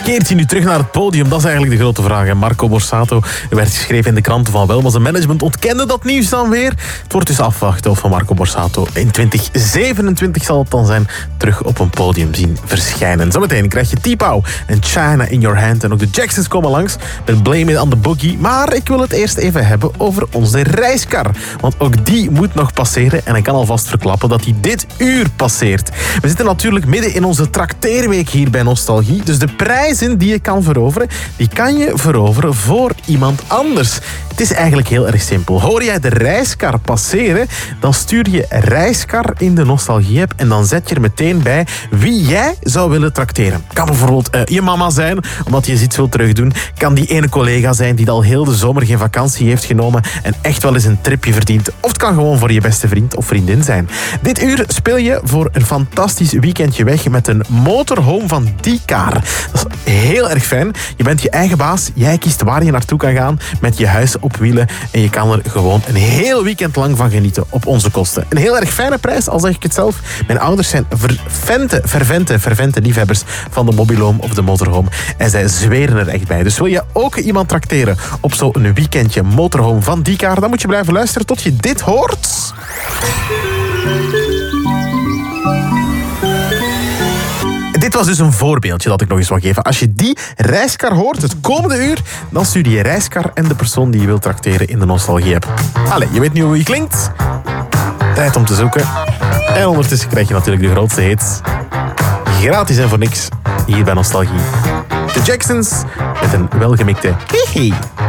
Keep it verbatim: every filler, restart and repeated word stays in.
Keert hij nu terug naar het podium? Dat is eigenlijk de grote vraag. En Marco Borsato werd geschreven in de kranten van wel, maar zijn management ontkende dat nieuws dan weer. Het wordt dus afwachten of we Marco Borsato in twintig zevenentwintig zal het dan zijn terug op een podium zien verschijnen. Zometeen krijg je T-Pow en China in Your Hand. En ook de Jacksons komen langs met Blame It on the Boogie. Maar ik wil het eerst even hebben over onze reiskar. Want ook die moet nog passeren. En ik kan alvast verklappen dat die dit uur passeert. We zitten natuurlijk midden in onze trakteerweek hier bij Nostalgie. Dus de prijzen die je kan veroveren, die kan je veroveren voor iemand anders. Het is eigenlijk heel erg simpel. Hoor jij de reiskar passeren, dan stuur je reiskar in de Nostalgie-app en dan zet je er meteen bij wie jij zou willen trakteren. Kan bijvoorbeeld uh, je mama zijn, omdat je iets wil terugdoen. Kan die ene collega zijn die al heel de zomer geen vakantie heeft genomen en echt wel eens een tripje verdient. Of het kan gewoon voor je beste vriend of vriendin zijn. Dit uur speel je voor een fantastisch weekendje weg met een motorhome van D-Car. Dat is heel erg fijn. Je bent je eigen baas. Jij kiest waar je naartoe kan gaan met je huis op wielen. En je kan er gewoon een heel weekend lang van genieten op onze kosten. Een heel erg fijne prijs, al zeg ik het zelf. Mijn ouders zijn fervente, fervente, fervente liefhebbers van de mobiloom of de motorhome. En zij zweren er echt bij. Dus wil je ook iemand trakteren op zo'n weekendje motorhome van D-Car, dan moet je blijven luisteren tot je dit hoort. Dit was dus een voorbeeldje dat ik nog eens wil geven. Als je die reiskar hoort het komende uur, dan stuur je je reiskar en de persoon die je wilt trakteren in de Nostalgie-app. Allee, je weet nu hoe je klinkt. Tijd om te zoeken. En ondertussen krijg je natuurlijk de grootste hits. Gratis en voor niks. Hier bij Nostalgie. De Jacksons met een welgemikte hihi.